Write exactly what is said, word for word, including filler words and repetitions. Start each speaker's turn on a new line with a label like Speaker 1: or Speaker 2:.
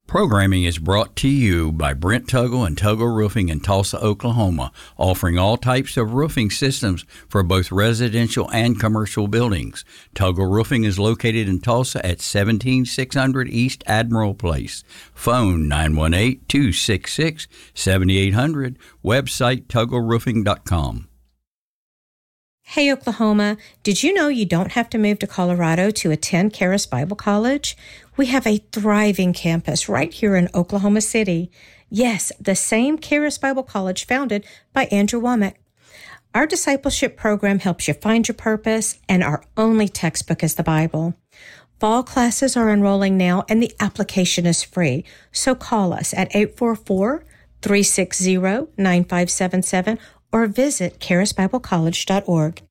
Speaker 1: Programming is brought to you by Brent Tuggle and Tuggle Roofing in Tulsa, Oklahoma, offering all types of roofing systems for both residential and commercial buildings. Tuggle Roofing is located in Tulsa at seventeen six hundred East Admiral Place. Phone nine one eight, two six six, seven eight zero zero. Website tuggle roofing dot com.
Speaker 2: Hey, Oklahoma, did you know you don't have to move to Colorado to attend Charis Bible College? We have a thriving campus right here in Oklahoma City. Yes, the same Charis Bible College founded by Andrew Wommack. Our discipleship program helps you find your purpose, and our only textbook is the Bible. Fall classes are enrolling now, and the application is free. So call us at eight four four, three six zero, nine five seven seven or visit charis bible college dot org.